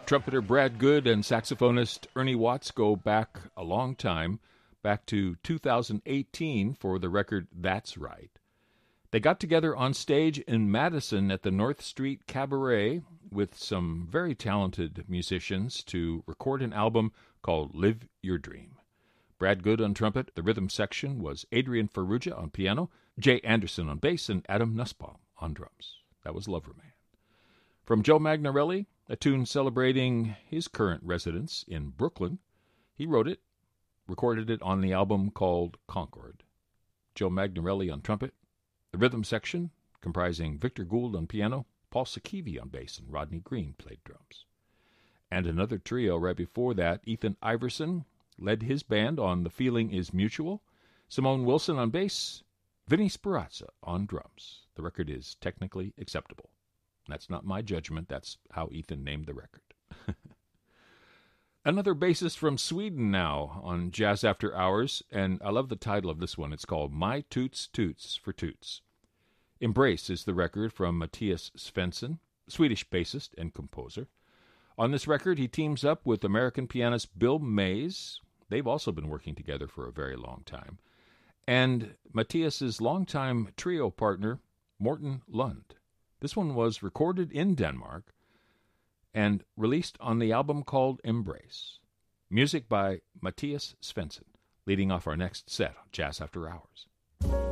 Trumpeter Brad Good and saxophonist Ernie Watts go back a long time, back to 2018 for the record That's Right. They got together on stage in Madison at the North Street Cabaret with some very talented musicians to record an album called Live Your Dream. Brad Good on trumpet. The rhythm section was Adrian Ferrugia on piano, Jay Anderson on bass, and Adam Nussbaum on drums. That was Lover Man. From Joe Magnarelli, a tune celebrating his current residence in Brooklyn. He wrote it, recorded it on the album called Concord. Joe Magnarelli on trumpet. The rhythm section, comprising Victor Gould on piano, Paul Sakivi on bass, and Rodney Green played drums. And another trio right before that, Ethan Iverson led his band on The Feeling Is Mutual, Simone Wilson on bass, Vinnie Speranza on drums. The record is technically acceptable. That's not my judgment, that's how Ethan named the record. Another bassist from Sweden now on Jazz After Hours, and I love the title of this one. It's called My Toots Toots for Toots. Embrace is the record from Matthias Svensson, Swedish bassist and composer. On this record, he teams up with American pianist Bill Mays. They've also been working together for a very long time. And Matthias's longtime trio partner, Morten Lund. This one was recorded in Denmark and released on the album called Embrace. Music by Matthias Svensson, leading off our next set on Jazz After Hours.